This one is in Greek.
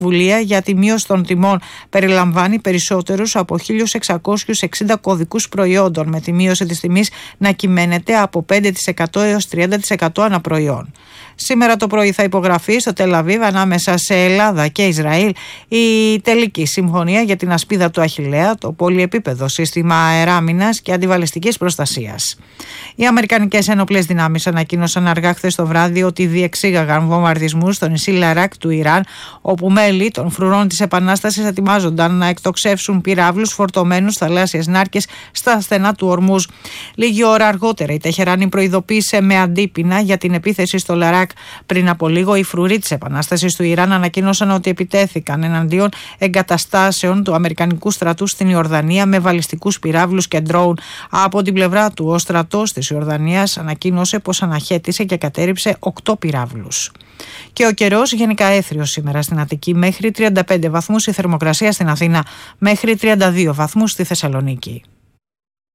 πρωτοβουλία για τη μείωση των τιμών περιλαμβάνει περισσότερους από 1.660 κωδικούς προϊόντων, με τη μείωση της τιμής να κυμαίνεται από 5% έως 30% ανά προϊόν. Σήμερα το πρωί θα υπογραφεί στο Τελ Αβίβ ανάμεσα σε Ελλάδα και Ισραήλ η τελική συμφωνία για την ασπίδα του Αχιλλέα, το πολυεπίπεδο σύστημα αεράμινας και αντιβαλιστικής προστασίας. Οι Αμερικανικές ένοπλες δυνάμεις ανακοίνωσαν αργά χθες το βράδυ ότι διεξήγαγαν βομβαρδισμούς στο νησί Λαράκ του Ιράν, όπου μέλη των φρουρών της Επανάστασης ετοιμάζονταν να εκτοξεύσουν πυράβλους φορτωμένους θαλάσσιες νάρκες στα στενά του Ορμούζ. Λίγη ώρα αργότερα η Τεχεράνη προειδοποίησε με αντίπεινα για την επίθεση στο Λαράκ. Πριν από λίγο, οι φρουροί της Επανάστασης του Ιράν ανακοίνωσαν ότι επιτέθηκαν εναντίον εγκαταστάσεων του Αμερικανικού στρατού στην Ιορδανία με βαλιστικούς πυράβλους και ντρόουν. Από την πλευρά του, ο στρατός της Ιορδανίας ανακοίνωσε πως αναχέτησε και κατέρριψε 8 πυράβλους. Και ο καιρός γενικά έθριος σήμερα στην Αττική, μέχρι 35 βαθμούς η θερμοκρασία στην Αθήνα, μέχρι 32 βαθμούς στη Θεσσαλονίκη.